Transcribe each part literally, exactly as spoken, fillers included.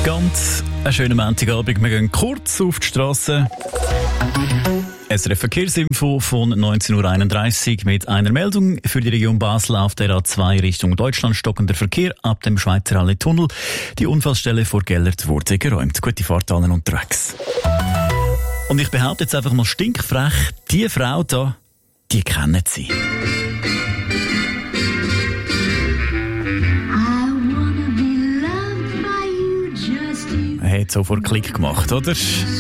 Ganz einen schönen Montagabend. Wir gehen kurz auf die Strasse. S R F Verkehrsinfo von neunzehn Uhr einunddreißig mit einer Meldung für die Region Basel auf der A zwei Richtung Deutschland. Stockender Verkehr ab dem Schweizer Halle-Tunnel. Die Unfallstelle vor Gellert wurde geräumt. Gute Fahrt allen unterwegs. Und ich behaupte jetzt einfach mal stinkfrech, die Frau da, die kennen Sie. Er hat sofort Klick gemacht, oder?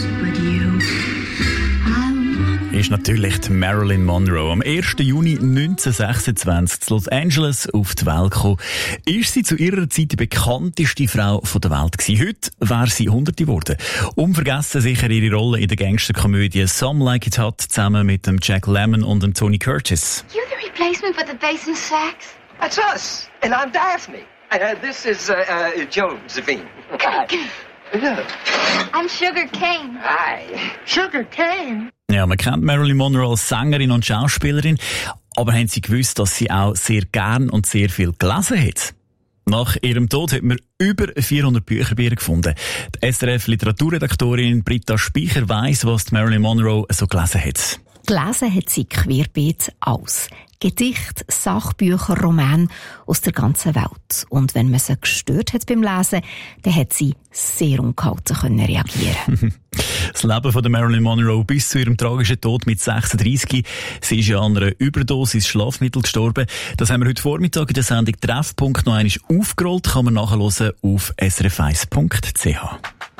Ist natürlich die Marilyn Monroe. Am ersten Juni neunzehnhundertsechsundzwanzig in Los Angeles auf die Welt gekommen. Ist sie zu ihrer Zeit die bekannteste Frau der Welt gewesen. Heute wäre sie Hunderte geworden. Unvergessen sicher ihre Rolle in der Gangsterkomödie Some Like It Hot zusammen mit dem Jack Lemmon und dem Tony Curtis. You're the replacement for the bass and sax? That's us, and I'm Daphne. Uh, this is uh, uh, Joan Zavine. Yeah. I'm Sugar Cane. Hi. Sugar Cane? Ja, man kennt Marilyn Monroe als Sängerin und Schauspielerin, aber haben Sie gewusst, dass sie auch sehr gern und sehr viel gelesen hat? Nach ihrem Tod hat man über vierhundert Bücher bei ihr gefunden. Die S R F-Literaturredaktorin Britta Speicher weiss, was die Marilyn Monroe so gelesen hat. Gelesen hat sie querbeet alles. Gedichte, Sachbücher, Romane aus der ganzen Welt. Und wenn man sie gestört hat beim Lesen, dann hat sie sehr ungehalten können reagieren. Das Leben von der Marilyn Monroe bis zu ihrem tragischen Tod mit sechsunddreissig. Sie ist ja an einer Überdosis Schlafmittel gestorben. Das haben wir heute Vormittag in der Sendung Treffpunkt noch einmal aufgerollt. Kann man nachhören auf s r f eins punkt c h.